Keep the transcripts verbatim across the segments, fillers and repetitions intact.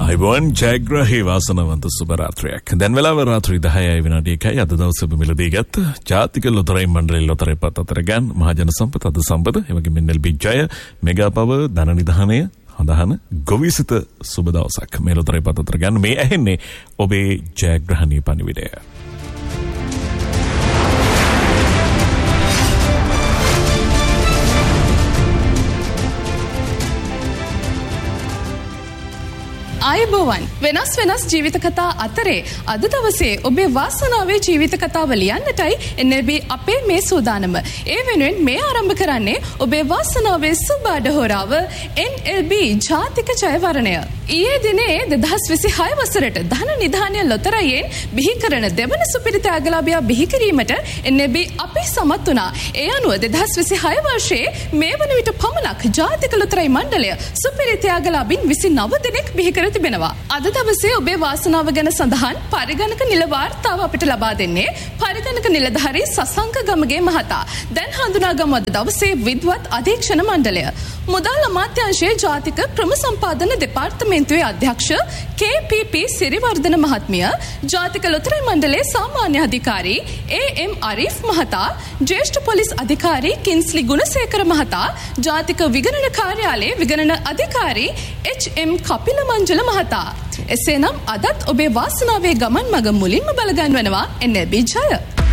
අයිබෝන් ජයග්‍රහී වාසනාවන්ත සුබ රාත්‍රියක්. දැන් වෙලාව රාත්‍රී දහයයි විනාඩි එකයි. අද දවසේ ඔබ මිලදී ගත්ත ජාතික ලොතරැයි මණ්ඩලයේ ලොතරැයි පත් අතර ගන් මහජන සම්පත අද සම්පත එවැගේම එල් බී ජය මෙගා පව ධන නිධානය හඳහන ගොවිසිත සුබ දවසක්. මේ ලොතරැයි පත් අතර ගන් මේ ඇහෙන්නේ ඔබේ ජයග්‍රහණී පණිවිඩය. ආයුබෝවන් වෙනස් වෙනස් ජීවිත කතා අතරේ අද දවසේ ඔබේ වාසනාවේ ජීවිත කතාව ලියන්නටයි එන් එල් බී අපේ මේ සූදානම. ඒ වෙනුවෙන් මේ ආරම්භ කරන්නේ ඔබේ වාසනාවේ සුබ අඩහෝරාව එන් එල් බී ජාතික ජයවරණය. ඊයේ දිනේ දෙදහස් විසිහය වසරට ධන නිධානය ලොතරැයියෙන් බිහි කරන දෙවන සුපිරි ත්‍යාගලාභියා බිහි කිරීමට එන් එල් බී අපි සමත් වුණා. ඒ අනුව දෙදහස් විසිහය වර්ෂයේ මේ වන විට පමණක් ජාතික ලොතරැයි මණ්ඩලය සුපිරි ත්‍යාගලාභීන් විසිනව දෙනෙක් බිහි කර තිබෙනවා. අද දවසේ ඔබේ වාසනාව ගැන සඳහන් පරිගණක නිල වාර්තාව අපිට ලබා දෙන්නේ පරිගණක නිලධාරී සසංක ගමගේ මහතා. දැන් හඳුනාගමු අද දවසේ විද්වත් අධීක්ෂණ මණ්ඩලය. මුදල් අමාත්‍යාංශයේ ජාතික ක්‍රම සම්පාදන දෙපාර්තමේන්තුවේ අධ්‍යක්ෂ කේ පී පී සිරිවර්ධන මහත්මිය, ජාතික ලොතරැයි මණ්ඩලයේ සාමාන්‍ය අධිකාරී ඒ එම් අරිෆ් මහතා, ජ්‍යෙෂ්ඨ පොලිස් අධිකාරී කින්ස්ලි ගුණසේකර මහතා, ජාතික විගණන කාර්යාලයේ විගණන අධිකාරී එච් එම් කපිල මංජල මහතා. එසේනම් අදත් ඔබේ වාසනාවේ ගමන් මඟ මුලින්ම බලගන්වනවා එන් එල් බී ජය.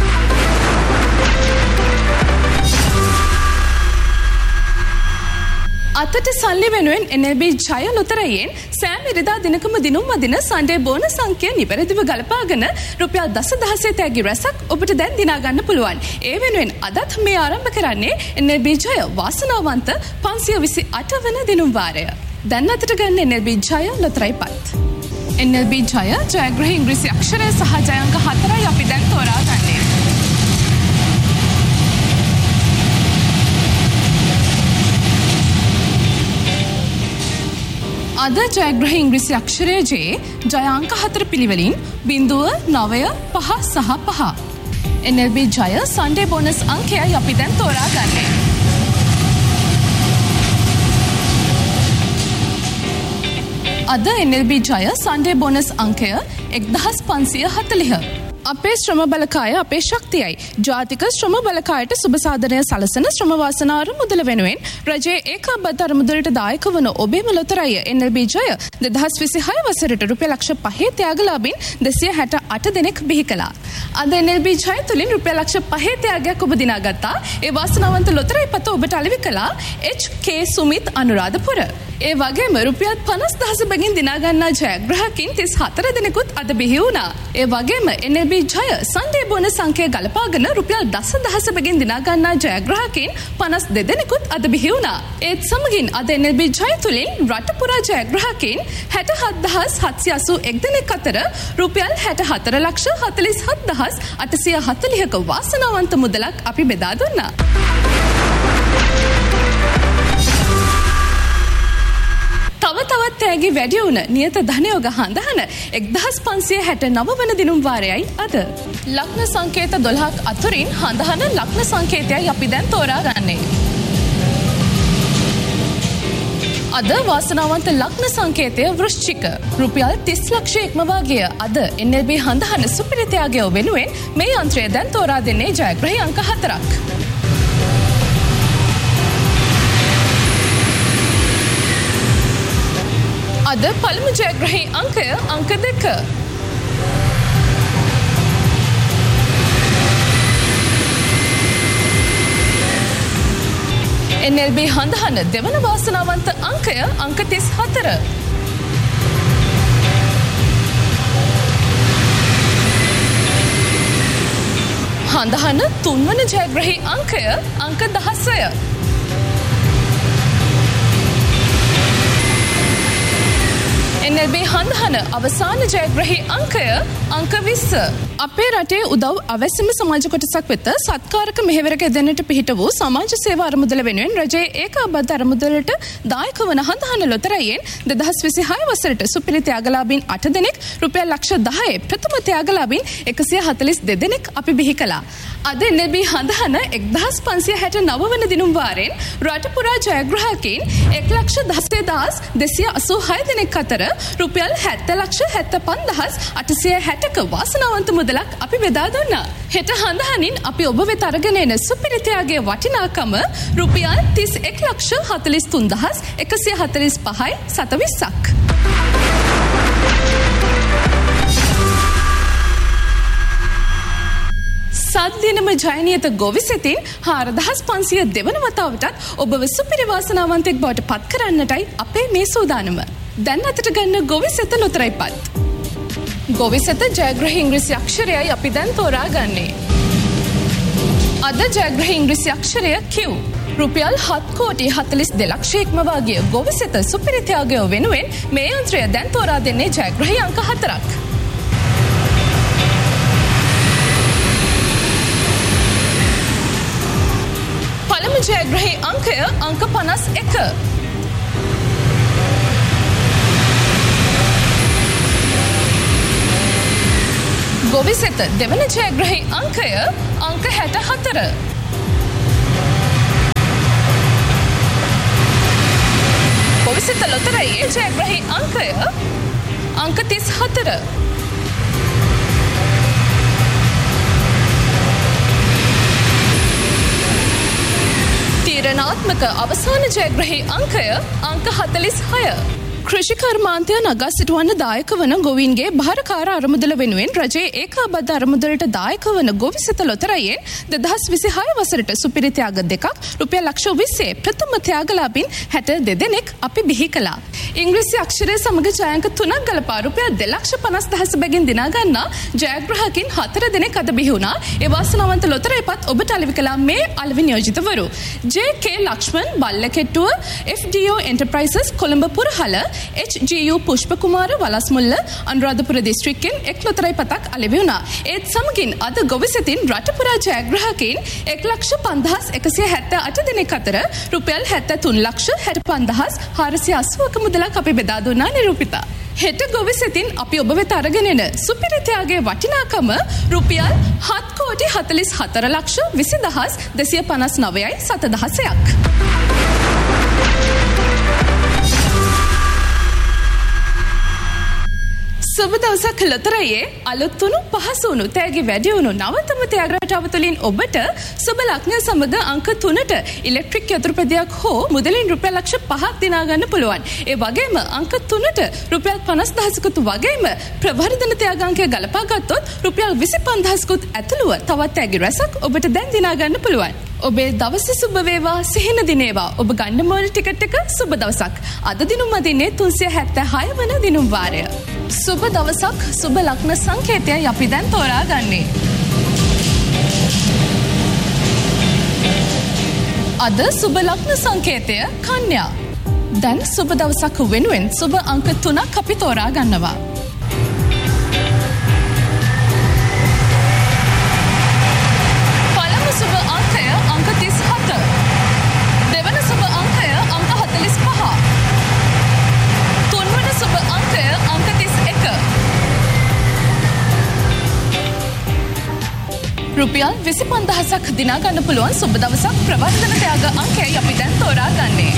අතට සල්ලි වෙනුවෙන් එන් එල් බී ජය ලොතරැයියෙන් සෑම ඉරිදා දිනකම දිනුම් අදින සන්ඩේ බෝනස් අංකය නිවැරදිව ගලපාගෙන රුපියල් දසදහසේ තෑගි රැසක් ඔබට දැන් දිනා ගන්න පුළුවන්. ඒ වෙනුවෙන් අදත් මේ ආරම්භ කරන්නේ එන් එල් බී ජය වාසනාවන්ත පන්සිය විසි අට වන දිනුම් වාරය. දැන් අතට ගන්න එන් එල් බී ජය ලොතරැයි පත්. එන් එල් බී ජය ජයග්‍රහී ඉංග්‍රීසි අක්ෂරය සහ ජය අංක හතරයි අපි දැන් තෝරා ගන්නේ. අද ජයග්‍රහී ඉංග්‍රීසි අක්ෂරය ජේ ජය අංක හතර පිළිවෙලින් බිංදුව නවය පහ සහ පහ. එන් එල් බී ජය සන්ඩේ බෝනස් අංකයයි අපි දැන් තෝරා ගන්නේ. අද එන් එල් බී ජය සන්ඩේ බෝනස් අංකය එක්දහස් පන්සිය හතළිහ. අපේ ශ්‍රම බලකාය අපේ ශක්තියයි. ජාතික ශ්‍රම බලකායට සුබ සාධනය සලසන ශ්‍රම වාසනාර මුදල වෙනුවෙන් රජයේ ඒකාබද්ධ අරමුදලට දායක වන ඔබේම ලොතරැය එන් එල් බී ජය දෙදහස් විසිහය වසරට රුපියල් ලක්ෂ පහේ ත්‍යාගලාභීන් දෙසිය හැට අට දෙනෙක් බිහි කළා. අද එන් එල් බී ජය තුලින් රුපියල් ලක්ෂ පහේ ත්‍යාගයක් ඔබ දිනාගත්තා. ඒ වාසනාවන්ත ලොතරැයි පත ඔබට අලෙවි කළා එච් කේ සුමිත් අනුරාධපුර. ඒ වගේම රුපියල් පනස් දහස බැගින් දිනා ගන්නා ජයග්‍රාහකින් තිස් හතර දෙනෙකුත් අද බිහි වුණා. ඒ වගේම එන් එල් බී ජය සන්ඩේ බෝනස් අංකය ගලපාගෙන රුපියල් දසදහස බැගින් දිනා ගන්නා ජයග්‍රාහකින් පනස් දෙදෙනෙකුත් අද බිහි වුණා. ඒත් සමගින් අද එන් එල් බී ජය තුලින් රට පුරා ජයග්‍රාහකින් හැට හත් දහස් හත්සිය අසූ එක් දෙනෙක් අතර රුපියල් හැට හතර ලක්ෂ හතළිස් හත් දහස් අටසිය හතළිහක වාසනාවන්ත මුදලක් අපි බෙදා දුන්නා. තව තවත් තෑගි වැඩි වුණ නියත ධනයෝග හඳහන එක්දහස් පන්සිය හැට නව වන දිනුම් වාරයයි අද. ලග්න සංකේත දොළහක් අතුරින් හඳහන ලග්න සංකේතයයි අපි දැන් තෝරා ගන්නේ. අද වාසනාවන්ත ලග්න සංකේතය වෘශ්චික. රුපියල් තිස් ලක්ෂ ඉක්මවා ගිය අද එන් එල් බී හඳහන සුපිරි ත්‍යාගය වෙනුවෙන් මේ යන්ත්‍රය දැන් තෝරා දෙන්නේ ජයග්‍රහී අංක හතරක්. අද පළමු ජයග්‍රහී අංකය අංක දෙක. එන් එල් බී හඳහන දෙවන වාසනාවන්ත අංකය අංක තිස් හතර. හඳහන තුන්වන ජයග්‍රහී අංකය අංක දහසය. එන් එල් බී හඳහන අවසාන ජයග්‍රහී අංකය අංක විස්ස. අපේ රටේ උදව් අවැසිම සමාජ කොටසක් වෙත සත්කාරක මෙහෙවරක යෙදෙන්නට පිහිට වූ සමාජ සේවා අරමුදල වෙනුවෙන් රජයේ ඒකාබද්ධ අරමුදලට දායක වන හඳහන ලොතරැයියෙන් දෙදහස් විසිහය වසරට සුපිරි ත්‍යාගලාභීන් අට දෙනෙක් රුපියල් ලක්ෂ දහයේ ප්‍රථම ත්‍යාගලාභීන් එකසිය හතළිස් දෙදෙනෙක් අපි බිහි කළා. අද එන් එල් බී හඳහන එක්දහස් පන්සිය හැට නව වන දිනුම් වාරයෙන් රට පුරා ජයග්‍රාහකයින් එක් ලක්ෂ දහස් දෙදාස් දෙසිය අසූ හය දෙනෙක් අතර රුපියල් හැත්තෑ ලක්ෂ හැත්තෑ පන්දාස් අටසිය හැටක වාසනාවන්ත මුදලක් අපි බෙදා දුන්නා. හෙට හඳහනින් අපි ඔබ වෙත අරගෙන එන සුපිරිතයාගේ වටිනාකම රුපියල් තිස් එක් ලක්ෂ හතළිස් තුන්දාස් එකසිය හතළිස් පහයි සතවිස්සක්. සද්දිනම ජයනියත ගොවිසෙතින් හාරදහස් පන්සිය දෙවන වතාවටත් ඔබව සුපිරි වාසනාවන්තෙක් බවට පත් කරන්නටයි අපේ මේ සූදානම. දැන් අතට ගන්න ගොවිසෙත ලොතරැයි පත්. ගොවිසෙත ජයග්‍රහී ඉංග්‍රීසි අක්ෂරයයි අපි දැන් තෝරා ගන්නේ. අද ජයග්‍රහී ඉංග්‍රීසි අක්ෂරය Q. රුපියල් හත් කෝටි හතළිස් දෙලක්ෂ ඉක්මවාගිය ගොවිසෙත සුපිරිතයාගේ වෙනුවෙන් මේ යන්ත්‍රය දැන් තෝරා දෙන්නේ ජයග්‍රහී අංක හතරක්. පළමු ජයග්‍රහී අංකය අංක පනස් එක. ගොවිසෙත දෙවන ජයග්‍රහී අංකය අංක හැට හතර. ගොවිසෙත ලොතරැයේ ජයග්‍රහී අංකය අංක තිස් හතර. තීරණාත්මක අවසාන ජයග්‍රහී අංකය අංක හතළිස් හය. කෘෂි කර්මාන්තය නගා සිටුවන්න දායක වන ගොවීන්ගේ භාරකාර අරමුදල වෙනුවෙන් රජයේ ඒකාබද්ධ අරමුදලට දායක වන ගොවිසෙත ලොතරැයෙන් දෙදහස් විසිහය වසරට සුපිරි ත්‍යාග දෙකක් රුපියල් ලක්ෂ විස්සේ ප්‍රථම ත්‍යාගලාභීන් හැට දෙදෙනෙක් අපි බිහි කළා. ඉංග්‍රීසි අක්ෂරය සමග ජයංක තුනක් ගලපා රුපියල් දෙලක්ෂ පනස් දහස බැගින් දිනා ගන්නා ජයග්‍රාහකින් හතර දෙනෙක් අද බිහි වුණා. ඒ වාසනාවන්ත ලොතරැයපත් ඔබට අලෙවි කළා මේ අලෙවි නියෝජිතවරු. J K Lakshman බල්ලකෙට්ටුව, F D O enterprises Colombo පුරහල, H G you Pushpakumara වලස්මුල්ල Anuradhapura දිස්ත්‍රික්කෙන් එක් ලොතරැයි පතක් අලෙවි වුණා. ඒත් සමගින් අද ගොවිසෙතින් රටපුරා ජයග්‍රාහකයින් එක් ලක්ෂ පන්දාස් එකසිය හැත්තෑ අට දෙනෙක් අතර රුපියල් හැත්තෑ තුන් ලක්ෂ හැට පන්දාස් හාරසිය අසූවක මුදලක් අපි බෙදා දුන්නා නිරූපිතා. හෙට ගොවිසෙතින් අපි ඔබ වෙත අරගෙන එන සුපිරිතයාගේ වටිනාකම රුපියල් හත් කෝටි හතළිස් හතර ලක්ෂ විසි දහස් දෙසිය පනස් නවයයි සතදහසයක්. සුබ දවසක් ලොතරැයේ අලුත් වුණු පහසු වුණු තෑගි වැඩි වුණු නවතම ත්‍යාග රටාව තුළින් ඔබට සුබ ලග්නය සමග අංක තුනට ඉලෙක්ට්‍රික් යතුරුපැදියක් හෝ මුදලින් රුපියල් ලක්ෂ පහක් දිනා ගන්න පුළුවන්. ඒ වගේම අංක තුනට රුපියල් පනස් දහසකුත් වගේම ප්‍රවර්ධන ත්‍යාගාංකය ගලපා ගත්තොත් රුපියල් විසි පන්දහසකුත් ඇතුළුව තවත් තෑගි රැසක් ඔබට දැන් දිනා ගන්න පුළුවන්. ඔබේ දවස සුබ වේවා, සිහින දිනේවා. ඔබ ගන්න මොන ටිකට් එක සුබ දවසක්. අද දිනුම් අදින්නේ තුන්සිය හැත්තෑ හය වන දිනුම් වාරය. සුබ දවසක් සුබ ලග්න සංකේතයයි අපි දැන් තෝරා ගන්නේ. අද සුබ ලග්න සංකේතය කන්‍යා. දැන් සුබ දවසක් වෙනුවෙන් සුබ අංක තුනක් අපි තෝරා ගන්නවා. පළමු සුබ අංකය අංක තිස් හත. දෙවන සුබ අංකය අංක හතළිස් පහ. තුන්වන සුබ අංකය අංක තිස් එක. රුපියල් විසි පන්දහසක් දිනා ගන්න පුළුවන් සුබ දවසක් ප්‍රවර්ධන ත්‍යාග අංකයයි අපි දැන් තෝරා ගන්නේ.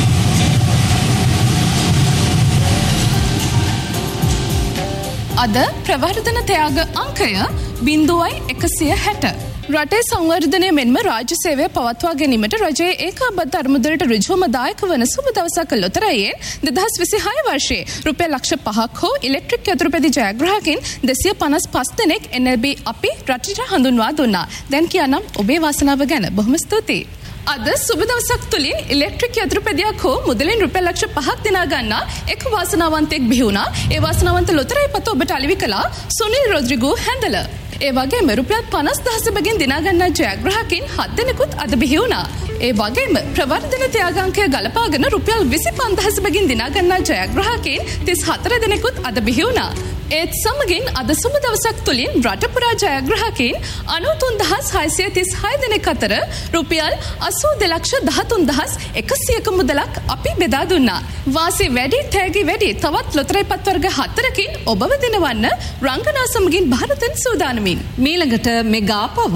අද ප්‍රවර්ධන ත්‍යාග අංකය බිංදුවයි එකසිය හැට. රටේ සංවර්ධනය මෙන්ම රාජ්‍ය සේවය පවත්වා ගැනීමට රජයේ ඒකාබද්ධ අරමුදලට ඍජුවම දායක වන සුබ දවසක ලොතරැයෙන් දෙදහස් විසිහය වර්ෂයේ රුපියල් ලක්ෂ පහක් හෝ ඉලෙක්ට්‍රික් යතුරුපැදි ජයග්‍රාහකින් දෙසිය පනස් පස් දෙනෙක් එන් එල් බී අපි රටට හඳුන්වා දුන්නා. දැන් කියනම් ඔබේ වාසනාව ගැන බොහොම ස්තුතියි. අද සුබ දවසක් තුළින් ඉලෙක්ට්‍රික් යතුරුපැදියක් හෝ මුදලින් රුපියල් ලක්ෂ පහක් දිනා ගන්නා එක් වාසනාවන්තයෙක් බිහි වුණා. ඒ වාසනාවන්ත ලොතරැයි පත ඔබට අලෙවි කළා සුනිල් රොඩ්රිගෝ හැඳල. ඒ වගේම රුපියල් පනස් දහස බැගින් දිනා ගන්නා ජයග්‍රාහකින් හත් දෙනෙකුත් අද බිහි වුණා. ඒ වගේම ප්‍රවර්ධන ත්‍යාගාංකය ගලපාගෙන රුපියල් විසි පන්දහස බැගින් දිනා ගන්නා ජයග්‍රාහකින් තිස් හතර දෙනෙකුත් අද බිහි වුණා. ඒත් සමගින් අද සුබ දවසක් තුළින් රටපුරා ජයග්‍රාහකින් අනූතුන් දහස් හයසිය තිස් හය දෙනෙක් අතර රුපියල් අසූ දෙලක්ෂ දහතුන් දහස් එකසියක මුදලක් අපි බෙදා දුන්නා. වාසි වැඩි, තෑගි වැඩි තවත් ලොතරැයි පත් වර්ග හතරකින් ඔබව දිනවන්න රංගනා සමගින් භාරතෙන් සූදානමින්. මීළඟට මෙගා පව.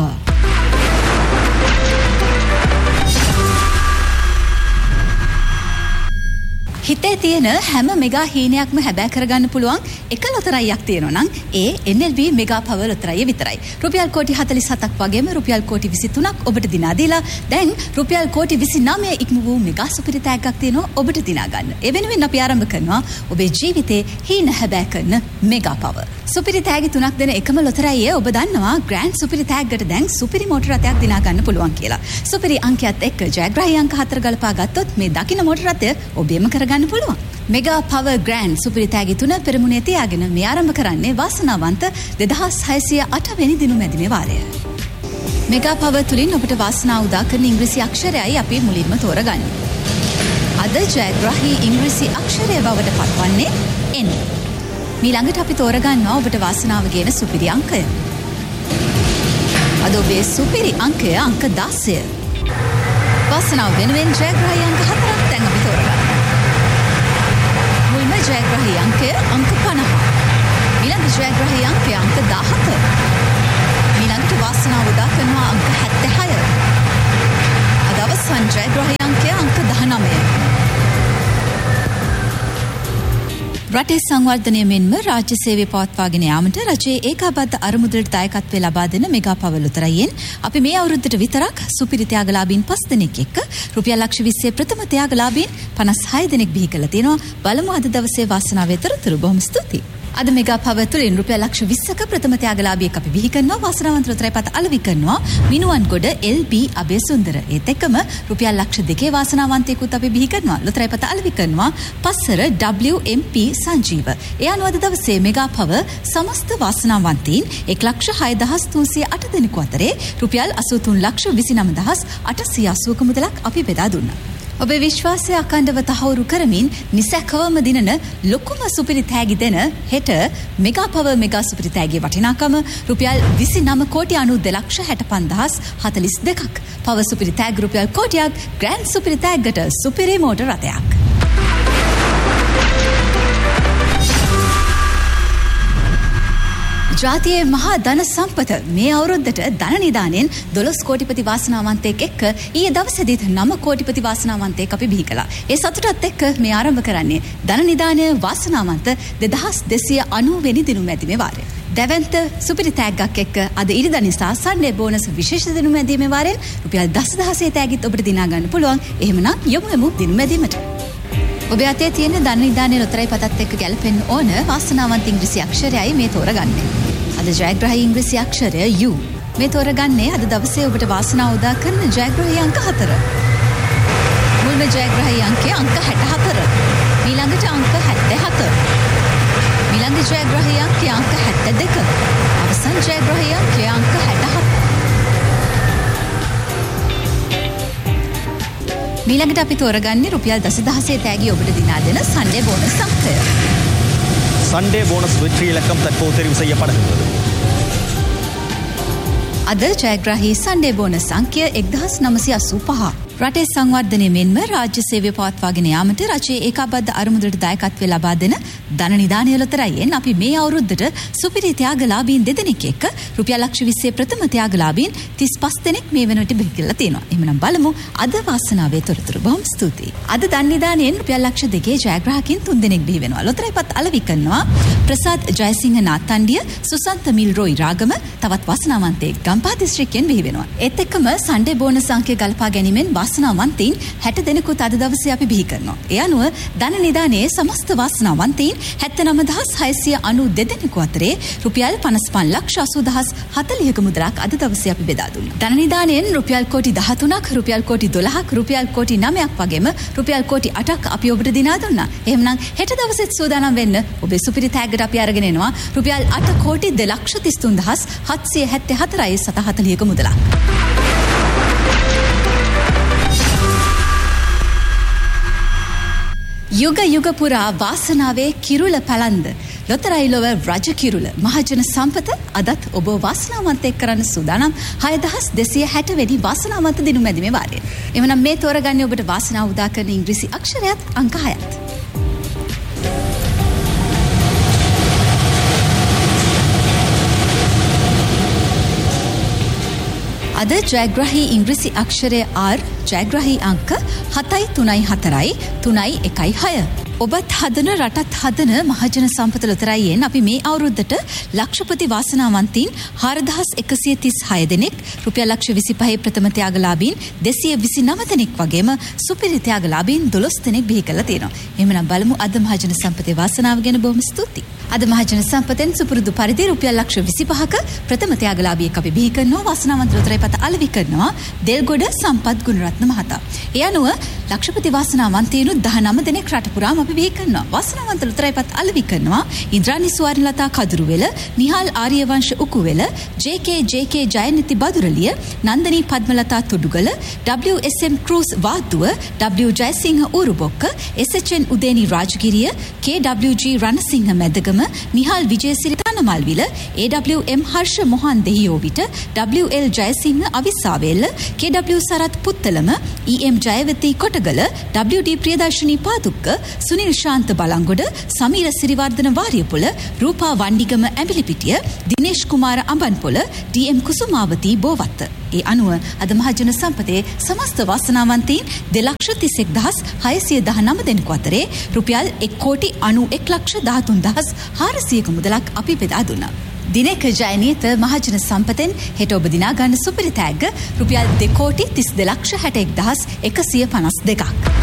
හිතේ තියෙන හැම මෙගා හීනයක්ම හැබෑ කරගන්න පුළුවන් එක ලොතරැයියක් තියෙනවා නම් ඒ එන් එල් බී මෙගා පවර් ලොතරැයිය විතරයි. රුපියල් කෝටි හතළිස් හතක් වගේම රුපියල් කෝටි විසි තුනක් ඔබට දිනා දීලා දැන් රුපියල් කෝටි විසි නවය ඉක්ම වූ මෙගා සුපිරි තෑග්ගක් තියෙනවා ඔබට දිනා ගන්න. ඒ වෙනුවෙන් අපි ආරම්භ කරනවා ඔබේ ජීවිතේ හීන හැබෑ කරන මෙගා පවර්. සුපිරි තෑගි තුනක් දෙන එකම ලොතරැයිය ඔබ දන්නවා ග්‍රෑන්ඩ් සුපිරි තෑග්ගට දැන් සුපිරි මෝටර රථයක් දිනා ගන්න පුළුවන් කියලා. සුපිරි අංකයත් එක්ක ජයග්‍රාහී අංක හතර ගලපා ගත්තොත් මේ දකින්න මෝටර රථය ඔබේම කරගන්න පුළුවන්. මෙගා පවර් ග්‍රෑන්ඩ් සුපිරි තෑගි තුන පෙරමුණේ තියාගෙන මේ ආරම්භ කරන්නේ වාසනාවන්ත දෙදහස් හයසිය අට වෙනි දින මැදිනේ වාරය. මෙගා පවර් තුලින් ඔබට වාසනාව උදා කරන ඉංග්‍රීසි අක්ෂරයයි අපි මුලින්ම තෝරගන්නේ. අද ජයග්‍රාහී ඉංග්‍රීසි අක්ෂරය බවට පත්වන්නේ N. ඊළඟට අපි තෝරගන්නවා ඔබට වාසනාව ගෙන සුපිරි අංකය. අද ඔබේ සුපිරි අංකය අංක දහය. වාසනාව වෙනුවෙන් ජයග්‍රාහී අංක හතරක් දැන් අපි තෝරගන්නවා. මුල්ම ජයග්‍රාහී අංකය අංක පනහ. ඊළඟ ජයග්‍රාහී අංකය අංක දාහත. ඊළඟට වාසනාව උදා කරනවා අංක හැත්තෑහය. අද අවසන් ජයග්‍රාහී අංකය අංක දහනවය. රටේ සංවර්ධනය මෙන්ම රාජ්‍ය සේවය පවත්වාගෙන යාමට රජයේ ඒකාබද්ධ අරමුදලට දායකත්වය ලබා දෙන මෙගා පවර් ලොතරැයියෙන් අපි මේ අවුරුද්දට විතරක් සුපිරි ත්‍යාගලාභීන් පස් දෙනෙක් එක්ක රුපියල් ලක්ෂ විස්සේ ප්‍රථම ත්‍යාගලාභීන් පනස් හය දෙනෙක් බිහි කරලා තියෙනවා. බලමු අද දවසේ වාසනාවේ තොරතුරු. බොහොම ස්තුතියි. අද මෙගා පවර් තුලින් රුපියල් ලක්ෂ විස්සක ප්‍රථම ත්‍යාගලාභියෙක් අපි බිහි කරනවා. වාසනාවන්ත ලොතරැයිපත අලෙවි කරනවා මිනුවන්ගොඩ එල් බී අබේසුන්දර. ඒත් එක්කම රුපියල් ලක්ෂ දෙකේ වාසනාවන්තයෙකුත් අපි බිහි කරනවා. ලොතරැයිපත අලෙවි කරනවා පස්සර ඩබ්ලිව් එම් පී සංජීව. ඒ අනුව අද දවසේ මෙගා පවර් සමස්ත වාසනාවන්තයින් එක් ලක්ෂ හය දහස් තුන්සිය අට දෙනෙකු අතරේ රුපියල් අසූ තුන් ලක්ෂ විසිනම දහස් අටසිය අසූවක මුදලක් අපි බෙදා දුන්නා. ඔබේ විශ්වාසය අඛණ්ඩව තහවුරු කරමින් නිසැකවම දිනන ලොකුම සුපිරි තෑගි දෙන හෙට මෙගා පවර් මෙගා සුපිරි තෑගියේ වටිනාකම රුපියල් විසිනම කෝටි අනූදෙක ලක්ෂ හැට පන්දහස් හතළිස් දෙකක්. පවර් සුපිරි තෑගි රුපියල් කෝටියක්, ග්‍රෑන්ඩ් සුපිරි තෑග්ගට සුපිරි මෝටර රථයක්. ජාතියේ මහා ධන සම්පත මේ අවුරුද්දට ධන නිදානෙන් දොළොස් කෝටිපති වාසනාවන්තයෙක් එක්ක ඊයේ දවසේදීත් නව කෝටිපති වාසනාවන්තයෙක් අපි බිහි කළා. ඒ සතුටත් එක්ක මේ ආරම්භ කරන්නේ ධන නිදානය වාසනාවන්ත දෙදහස් දෙසිය අනූ වෙනි දින මැදිමේ වාරය. දැවැන්ත සුපිරි තෑග්ගක් එක්ක අද ඉරිදා නිසා සන්ඩේ බෝනස් විශේෂ දින මැදිමේ වාරයෙන් රුපියල් දහසදහසේ තෑගිත් ඔබට දිනා ගන්න පුළුවන්. එහෙමනම් යමු යමු දින මැදිමට. ඔබ අතේ තියෙන ධන නිදානේ ලොතරැයිපතත් එක්ක ගැලපෙන්න ඕන වාසනාවන්ත ඉංග්‍රීසි අක්ෂරයයි මේ තෝරගන්නේ. අද ජයග්‍රාහී ඉංග්‍රීසි අක්ෂරය U. මේ තෝරගන්නේ අද දවසේ ඔබට වාසනාව උදා කරන ජයග්‍රාහී අංක හතර. මුල්ම ජයග්‍රාහී අංකය අංක හැට හතර. ඊළඟට අංක හැත්තෑහත. ඊළඟ ජයග්‍රාහී අංකය අංක හැත්තෑ දෙක. අවසන් ජයග්‍රාහී අංකය අංක හැටහත. ඊළඟට අපි තෝරගන්නේ රුපියල් දසදහසේ තෑගි ඔබට දිනා දෙන සන්ඩේ බෝනස් අංකය. சண்டே போனஸ் வெற்றி இலக்கம் தற்போது தெரிவு செய்யப்படுகிறது. අද ජයග්‍රාහී සන්ඩේ බෝනස් අංකය එක්දහස් නවසිය අසූ පහ. රටේ සංවර්ධනය මෙන්ම රාජ්‍ය සේවය පවත්වාගෙන යාමට රජයේ ඒකාබද්ධ අරමුදලට දායකත්වය ලබා දෙන ධන නිදානය ලොතරැයියෙන් අපි මේ අවුරුද්දට සුපිරි ත්‍යාගලාභීන් දෙදෙනෙක් එක්ක රුපියල් ලක්ෂ විස්සේ ප්‍රථම ත්‍යාගලාභීන් තිස් පස් දෙනෙක් මේ වෙනකොට බිහි කරලා තියෙනවා. එහෙනම් බලමු අද වාසනාවේ තොරතුරු. බොහොම ස්තුතියි. අද ධන නිදානයෙන් රුපියල් ලක්ෂ දෙකේ ජයග්‍රාහකින් තුන් දෙනෙක් බිහි වෙනවා. ලොතරැයිපත් අලෙවි කරනවා ප්‍රසාද් ජයසිංහ නාත්තණ්ඩිය, සුසන්ත මිල්රෝයි රාගම, තවත් වාසනාවන්තයෙක් ගම්පහ දිස්ත්‍රික්කයෙන් බිහි වෙනවා. ඒත් එක්කම සන්ඩේ බෝනස් අංකය ගලපා ගැනීමෙන් වාසනාවන්තයින් හැට දෙනෙකුත් අද දවසේ අපි බිහි කරනවා. ඒ අනුව ධන නිදානයේ සමස්ත වාසනාවන්තයින් හැත්තෑනව දහස් හයසිය අනූ දෙදෙනෙකු අතරේ රුපියල් පනස් පහ ලක්ෂ අසූ දහස් හතළිහක මුදලක් අද දවසේ අපි බෙදා දුන්නා. ධන නිදානයෙන් රුපියල් කෝටි දහතුනක්, රුපියල් කෝටි දොළහක්, රුපියල් කෝටි නවයක් වගේම රුපියල් කෝටි අටක් අපි ඔබට දිනා දුන්නා. එහෙමනම් හෙට දවසෙත් සූදානම් වෙන්න ඔබේ සුපිරි තෑග්ගට අපි අරගෙන එනවා රුපියල් අට කෝටි දෙලක්ෂ තිස් තුන් දහස් හත්සිය හැත්තෑ හතරයි සත හතළිහක මුදලක්. යුග යුග පුරා වාසනාවේ කිරුළ පැලන්ද ලොතරැයි ලොව රජ කිරුළ මහජන සම්පත අදත් ඔබ වාසනාවන්තයෙක් කරන්න සූදානම් හය දහස් දෙසිය හැට වෙනි වාසනාවන්ත දින මැදිමේ වාරය. එවනම් මේ තෝරගන්නේ ඔබට වාසනාව උදා කරන ඉංග්‍රීසි අක්ෂරයත් අංක හයත්. අද ජයග්‍රහී ඉංග්‍රීසි අක්ෂරය R ජයග්‍රහී අංක හතයි තුනයි හතරයි තුනයි එකයි හය. ඔබත් හදන රටත් හදන මහජන සම්පත ලොතරැයියෙන් අපි මේ අවුරුද්දට ලක්ෂපති වාසනාවන්තයින් හාරදහස් එකසිය තිස් හය දෙනෙක්, රුපියල් ලක්ෂ විසිපහේ ප්‍රථම ත්‍යාගලාභීන් දෙසිය විසිනව දෙනෙක් වගේම සුපිරි ත්‍යාගලාභීන් දොළොස් දෙනෙක් බිහි කරලා තියෙනවා. එහෙමනම් බලමු අද මහජන සම්පතේ වාසනාව ගැන. බොහොම ස්තුතියි. අද මහජන සම්පතෙන් සුපුරුදු පරිදි රුපියල් ලක්ෂ විසිපහක ප්‍රථම ත්‍යාගලාභියෙක් අපි බිහි කරනවා. වාසනාවන්ත ලොතරැයි පත අලෙවි කරනවා දෙල්ගොඩ සම්පත් ගුණරත්න මහතා. ඒ අනුව ලක්ෂපති වාසනාවන්තයින් දහනව දෙනෙක් රට පුරාම අපි බිහි කරනවා. වාසනාවන්ත ලොතරැයි පත අලෙවි කරනවා Indrani සුවර්ණලතා Kaduruwela, Nihal ආර්යවංශ උකුවෙල, ජේ.කේ. ජේ.කේ. ජයනිති බදුරලිය, නන්දනී පද්මලතා තුඩුගල, ඩබ්ලිව්.එස්.එම්. Cruise Wadduwa, W. Jayasinghe ඌරුබොක්ක, එස්.එච්.එන්. Udeni Rajagiriya, කේ.ඩබ්ලිව්.ජී. Ranasinghe Medagama, Nihal Wijesiri Thanamalwila, ඒ.ඩබ්ලිව්.එම්. Harsha Mohan දෙහියෝවිට, ඩබ්ලිව්.එල්. Jayasinghe Avissawella, K.W.. Sarath Puttalam, ඊ.එම්. ජයවති Kotagala, ඩබ්ලිව්.ඩී. Priyadarshani Padukka, Sunil ශාන්ත බලංගොඩ, සමීර සිරිවර්ධන වාරියපොළ, රූපා වණ්ඩිගම ඇඹිලිපිටිය, දිනේෂ් කුමාර අඹන්පොළ, ඩී.එම්. කුසුමාවතී බෝවත්ත. ඒ අනුව අද මහජන සම්පතේ සමස්ත වාසනාවන්තයින් දෙලක්ෂ තිසෙක් දහස් හයසිය දහනව දෙනෙකු අතරේ රුපියල් එක් කෝටි අනූ එක් ලක්ෂ දහතුන් දහස් හාරසියක මුදලක් අපි බෙදා දුන්නා. දිනක ජයනියත මහජන සම්පතෙන් හෙට ඔබ දිනා ගන්න සුපිරි තෑග්ග රුපියල් දෙකෝටි තිස් දෙලක්ෂ හැට එක් දහස් එකසිය පනස් දෙකක්.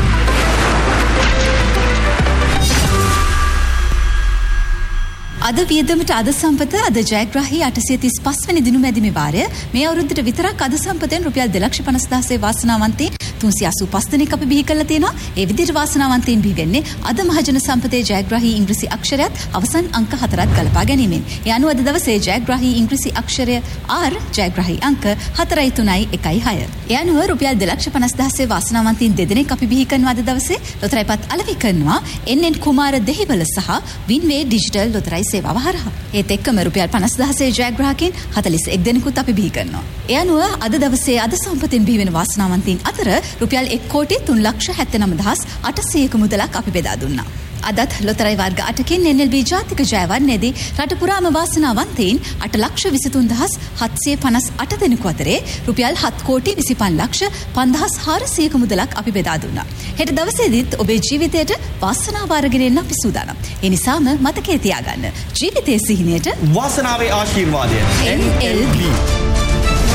අද වියදමට අද සම්පත අද ජයග්‍රහී අටසිය තිස් පහ වෙනි දිනු මැදිමේ වාරය. මේ අවුරුද්දට විතරක් අද සම්පතෙන් රුපියල් දෙලක්ෂ පනස් දහසේ වාසනාවන්තයින් තුන්සිය අසූ පහ දෙනෙක් අපි බිහි කරලා තියෙනවා. ඒ විදිහට වාසනාවන්තයින් බිහි වෙන්නේ අද මහජන සම්පතේ ජයග්‍රහී ඉංග්‍රීසි අක්ෂරයත් අවසන් අංක හතරත් ගලපා ගැනීමෙන්. ඒ අනුව අද දවසේ ජයග්‍රහී ඉංග්‍රීසි අක්ෂරය R ජයග්‍රහී අංක හතරයි තුනයි එකයි හය. ඒ අනුව රුපියල් දෙලක්ෂ පනස් දහසේ වාසනාවන්තයින් දෙදෙනෙක් අපි බිහි කරනවා අද දවසේ. ලොතරැයි පත් අලෙවි කරනවා එන්.එන්. කුමාර දෙහිවල සහ වින්වේ ඩිජිටල් ලොතරැයි සේවාව හරහා. ඒත් එක්කම රුපියල් පනස් දහසේ ජයග්‍රාහකයන් හතළිස් එක් දෙනෙකුත් අපි බිහි කරනවා. ඒ අනුව අද දවසේ අද සම්පතෙන් බිහි වෙන වාසනාවන්තයින් අතර රුපියල් එක් කෝටි තුන් ලක්ෂ හැත්තෑනව දහස් අටසියක මුදලක් අපි බෙදා දුන්නා. අදත් ලොතරැයි වර්ග අටකින් එන් එල් බී ජාතික ජයවර්ණයේදී රට පුරාම වාසනාවන්තයින් අට ලක්ෂ විසිතුන් දහස් හත්සිය පනස් අට දෙනෙකු අතරේ රුපියල් හත් කෝටි විසිපන් ලක්ෂ පන්දහස් හාරසියක මුදලක් අපි බෙදා දුන්නා. හෙට දවසේදීත් ඔබේ ජීවිතයට වාසනාව අරගෙන එන්න අපි සූදානම්. ඒ නිසාම මතකයේ තියාගන්න ජීවිතයේ සිහිනයට වාසනාවේ ආශිර්වාදය එන් එල් බී.